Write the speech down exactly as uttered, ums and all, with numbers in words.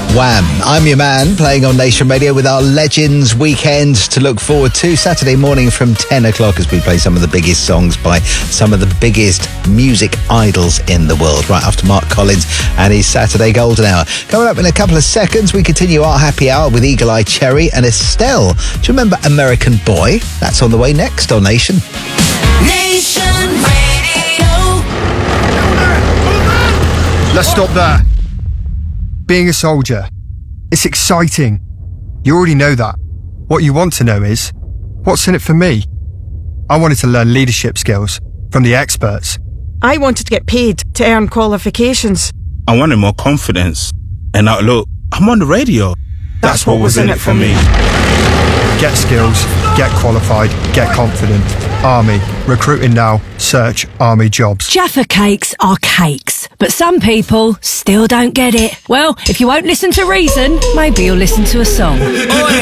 Wham! I'm your man, playing on Nation Radio with our Legends weekend to look forward to. Saturday morning from ten o'clock as we play some of the biggest songs by some of the biggest music idols in the world. Right after Mark Collins and his Saturday Golden Hour. Coming up in a couple of seconds, we continue our happy hour with Eagle Eye Cherry and Estelle. Do you remember American Boy? That's on the way next on Nation. Nation Radio. Let's stop there. Being a soldier, it's exciting. You already know that. What you want to know is, what's in it for me? I wanted to learn leadership skills from the experts. I wanted to get paid to earn qualifications. I wanted more confidence. And now look, I'm on the radio. That's, That's what, what was in it for me. Get skills, get qualified, get confident. Army. Recruiting now. Search Army jobs. Jaffa cakes are cakes, but some people still don't get it. Well, if you won't listen to reason, maybe you'll listen to a song.